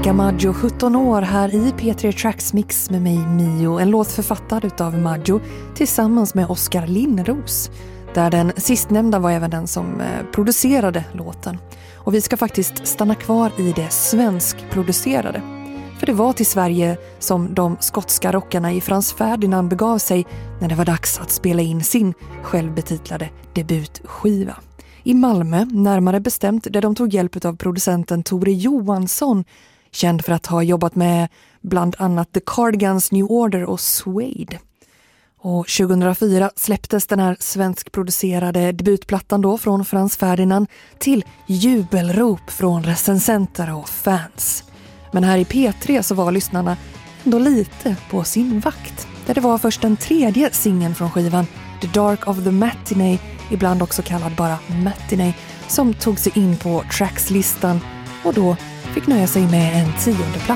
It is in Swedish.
Monica Maggio, 17 år, här i P3 Tracks Mix med mig Mio. En låt författad utav Maggio tillsammans med Oskar Linnros. Där den sistnämnda var även den som producerade låten. Och vi ska faktiskt stanna kvar i det svenskproducerade. För det var till Sverige som de skotska rockarna i Franz Ferdinand begav sig när det var dags att spela in sin självbetitlade debutskiva. I Malmö, närmare bestämt, där de tog hjälp av producenten Tore Johansson, känd för att ha jobbat med bland annat The Cardigans, New Order och Suede. Och 2004 släpptes den här svenskproducerade debutplattan då från Franz Ferdinand till jubelrop från recensenter och fans. Men här i P3 så var lyssnarna ändå lite på sin vakt. Där det var först den tredje singeln från skivan, The Dark of the Matinee, ibland också kallad bara Matinee, som tog sig in på Trackslistan och då fick nöja sig med en 10:e plats.